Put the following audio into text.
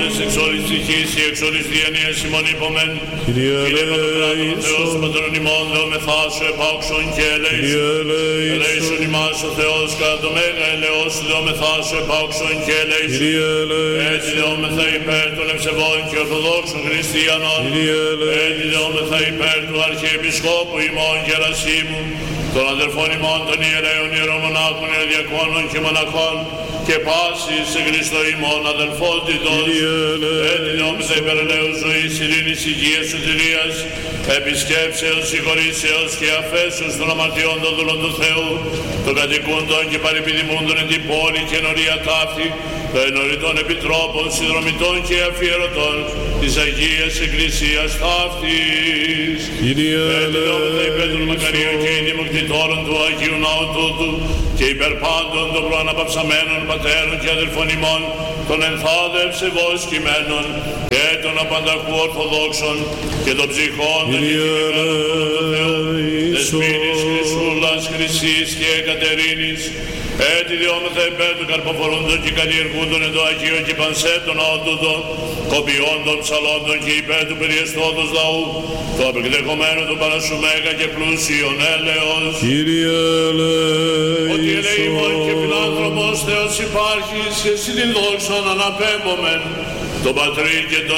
εις εξ όλης ψυχής και εξ όλης διανοίας ημών είπομεν. Kyrie Κύριε Θεός eleison, πατρών ημών, δεομεθά σου επάξον και ελέησον. Kyrie Ελέησον eleison, ημάς ο Θεός κατά το μέγα ελεός σου, δεομεθά σου επάξον και ελέησον. Kyrie Έτσι eleison, δεόμεθα υπέρ των ευσεβών και ορθοδόξων χριστιανών. Kyrie Έτσι eleison, δεόμεθα υπέρ του Αρχιεπισκόπου ημών Γερασίμου, των αδελφών ημών των ιερέων ιερομονάχων, ιεροδιακόνων και μοναχών και πάσης σε Χριστό ημών αδελφότητος. Έτσι δεόμεθα υπέρ ελέους ζωής, ειρήνης, υγείας, σωτηρίας, επισκέψεως, συγχωρήσεως και αφέσεως των αμαρτιών των δούλων του Θεού, των κατοικούντων και παρεπιδημούντων εν την πόλη και ενωρία ταύτη, των ενωρητών επιτρόπων, συνδρομητών και αφιερωτών της Αγίας Εκκλησίας ταύτης. Kyrie Εντελόμεθα υπέρ των μακαρίων και ημοκτητόρων του Αγίου Ναού τούτου και υπέρ πάντων των προαναπαυσαμένων πατέρων και αδελφών ημών, των ενθάδε ευσεβώς κειμένων και των απανταχού ορθοδόξων και των ψυχών των υπηρετών του Θεού, Δεσποίνης, Χρυσούλας, Χρυσής και Κατερίνης. Έτσι διόμεθα υπέρ του καρποφορούντων και καλλιεργούντων εν το Αγίο και πανσέτων αόντουτο, κοπιόντων, ψαλόντων και υπέρ του περιεστώτος λαού, το απεκδεχομένο του Παρασουμέγα και πλούσιον έλεος. Kyrie Ότι ελεήμων και eleison, φιλάνθρωπος Θεός υπάρχεις και εσύ την δόξαν αναπέμπομεν, τον Πατρί και το